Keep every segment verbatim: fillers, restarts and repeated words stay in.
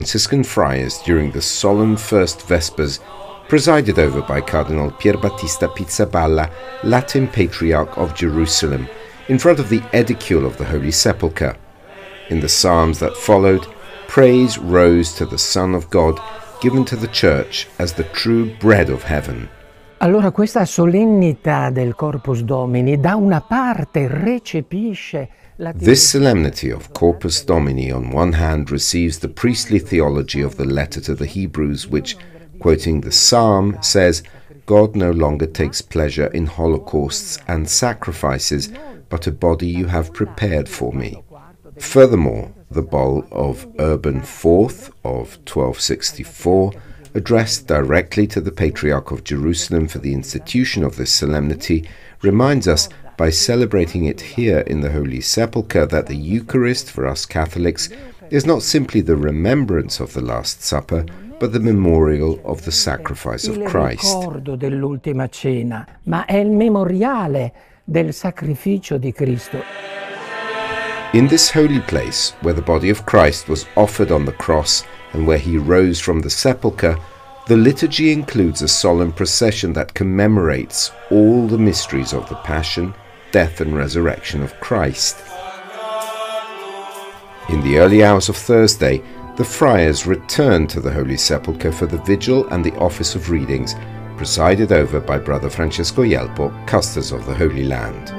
Franciscan friars during the solemn first Vespers, presided over by Cardinal Pierbattista Pizzaballa, Latin Patriarch of Jerusalem, in front of the edicule of the Holy Sepulchre. In the psalms that followed, praise rose to the Son of God, given to the Church as the true bread of heaven. Allora questa solennità del Corpus Domini da una parte recepisce la This solemnity of Corpus Domini on one hand receives the priestly theology of the letter to the Hebrews, which, quoting the psalm, says, God no longer takes pleasure in holocausts and sacrifices, but a body you have prepared for me. Furthermore, the Bull of Urban fourth of twelve sixty-four, addressed directly to the Patriarch of Jerusalem for the institution of this solemnity, reminds us, by celebrating it here in the Holy Sepulchre, that the Eucharist for us Catholics is not simply the remembrance of the Last Supper, but the memorial of the sacrifice of Christ. Il ricordo dell'ultima cena, ma è il memoriale del sacrificio di Cristo. In this holy place, where the body of Christ was offered on the cross and where he rose from the sepulchre, the liturgy includes a solemn procession that commemorates all the mysteries of the Passion, death and resurrection of Christ. In the early hours of Thursday, the friars returned to the Holy Sepulchre for the vigil and the office of readings, presided over by Brother Francesco Jelpo, Custos of the Holy Land.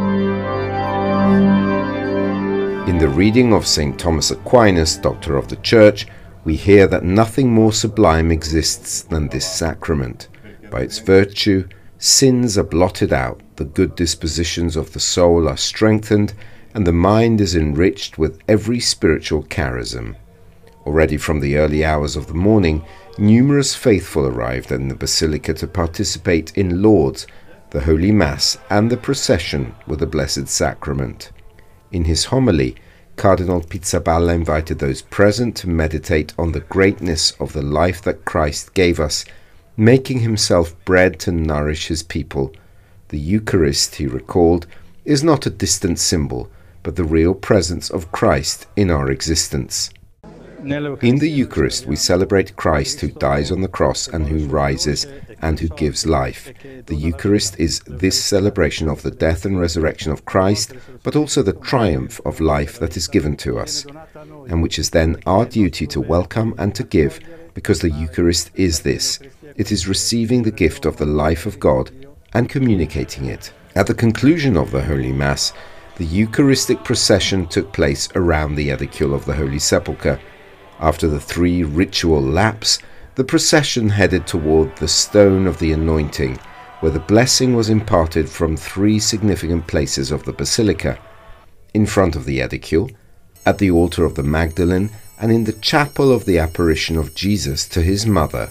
In the reading of Saint Thomas Aquinas, Doctor of the Church, we hear that nothing more sublime exists than this sacrament. By its virtue, sins are blotted out, the good dispositions of the soul are strengthened, and the mind is enriched with every spiritual charism. Already from the early hours of the morning, numerous faithful arrived in the Basilica to participate in Lauds, the Holy Mass, and the procession with the Blessed Sacrament. In his homily, Cardinal Pizzaballa invited those present to meditate on the greatness of the life that Christ gave us, making himself bread to nourish his people. The Eucharist, he recalled, is not a distant symbol, but the real presence of Christ in our existence. In the Eucharist, we celebrate Christ who dies on the cross and who rises and who gives life. The Eucharist is this celebration of the death and resurrection of Christ, but also the triumph of life that is given to us, and which is then our duty to welcome and to give, because the Eucharist is this. It is receiving the gift of the life of God and communicating it. At the conclusion of the Holy Mass, the Eucharistic procession took place around the edicule of the Holy Sepulchre. After the three ritual laps, the procession headed toward the stone of the anointing, where the blessing was imparted from three significant places of the basilica: in front of the edicule, at the altar of the Magdalene, and in the chapel of the apparition of Jesus to his mother.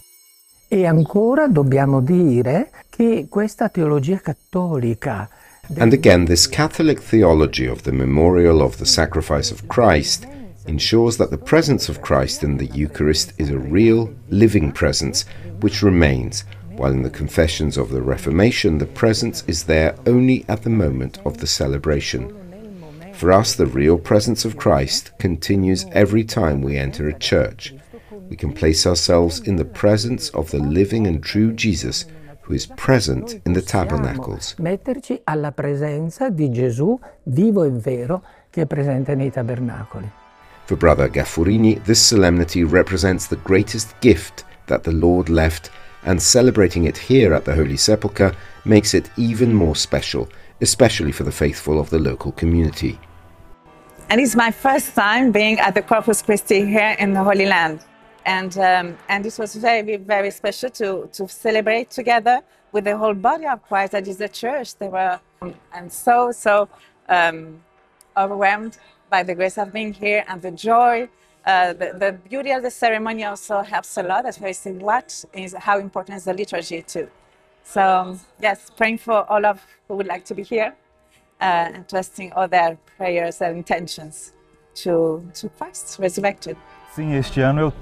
E ancora dobbiamo dire che questa teologia cattolica And again, this Catholic theology of the memorial of the sacrifice of Christ ensures that the presence of Christ in the Eucharist is a real, living presence which remains, while in the confessions of the Reformation the presence is there only at the moment of the celebration. For us, the real presence of Christ continues every time we enter a church. We can place ourselves in the presence of the living and true Jesus who is present in the tabernacles. Metterci alla presenza di Gesù vivo e vero che è presente nei tabernacoli. For Brother Gaffurini, this solemnity represents the greatest gift that the Lord left, and celebrating it here at the Holy Sepulchre makes it even more special, especially for the faithful of the local community. And it's my first time being at the Corpus Christi here in the Holy Land. And, um, and this was very, very special to, to celebrate together with the whole body of Christ, that is the church. They were um, and so, so um, overwhelmed by the grace of being here and the joy. Uh, the, the beauty of the ceremony also helps a lot, as we see what is, how important is the liturgy too. So um, yes, praying for all of who would like to be here uh, and trusting all their prayers and intentions to, to Christ resurrected. This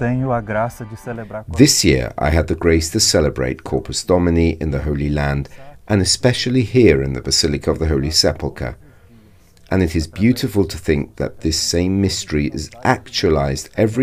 year I had the grace to celebrate Corpus Domini in the Holy Land, and especially here in the Basilica of the Holy Sepulchre. And it is beautiful to think that this same mystery is actualized every